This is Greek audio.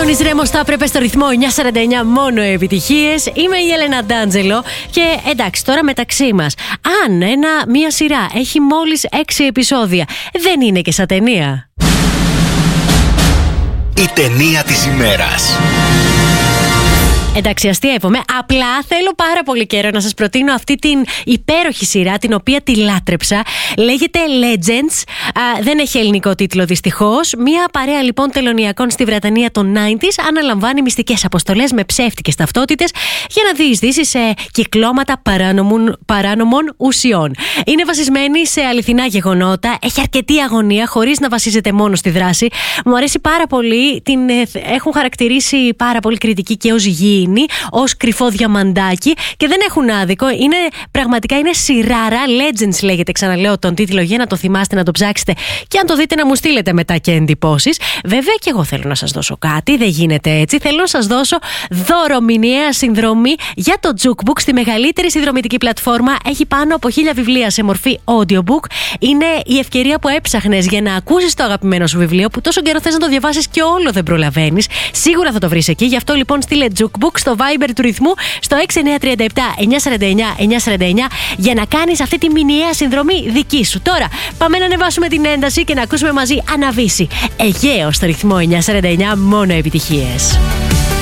Αντώνης Ρέμος, θα έπρεπε στο ρυθμό 949 μόνο επιτυχίες. Είμαι η Έλενα Ντάντζελο και εντάξει, τώρα μεταξύ μας, αν μία σειρά έχει μόλις 6 επεισόδια, δεν είναι και σαν ταινία. Η ταινία της ημέρας. Εντάξει, αστείευομαι. Απλά θέλω πάρα πολύ καιρό να σας προτείνω αυτή την υπέροχη σειρά, την οποία τη λάτρεψα. Λέγεται Legends. Δεν έχει ελληνικό τίτλο δυστυχώς. Μία παρέα λοιπόν τελωνιακών στη Βρετανία των 90s αναλαμβάνει μυστικές αποστολές με ψεύτικες ταυτότητες για να διεισδύσει σε κυκλώματα παράνομων ουσιών. Είναι βασισμένη σε αληθινά γεγονότα. Έχει αρκετή αγωνία χωρίς να βασίζεται μόνο στη δράση. Μου αρέσει πάρα πολύ. Την έχουν χαρακτηρίσει πάρα πολύ κριτική και ως γη. Ως κρυφό διαμαντάκι και δεν έχουν άδικο. Πραγματικά είναι σειράρα. Legends λέγεται, ξαναλέω τον τίτλο για να το θυμάστε, να το ψάξετε και αν το δείτε να μου στείλετε μετά και εντυπώσεις. Βέβαια και εγώ θέλω να σας δώσω κάτι, δεν γίνεται έτσι. Θέλω να σας δώσω δώρο, μηνιαία συνδρομή για το Jukebook στη μεγαλύτερη συνδρομητική πλατφόρμα. Έχει πάνω από 1000 βιβλία σε μορφή audiobook. Είναι η ευκαιρία που έψαχνες για να ακούσεις το αγαπημένο σου βιβλίο που τόσο καιρό θες να το διαβάσεις και όλο δεν προλαβαίνεις. Σίγουρα θα το βρεις εκεί. Γι' αυτό λοιπόν στείλε Jukebook στο Viber του ρυθμού στο 6937 949 949 για να κάνεις αυτή τη μηνιαία συνδρομή δική σου. Τώρα πάμε να ανεβάσουμε την ένταση και να ακούσουμε μαζί Αναβήσει. Αιγαίο στο ρυθμό 949, μόνο επιτυχίες.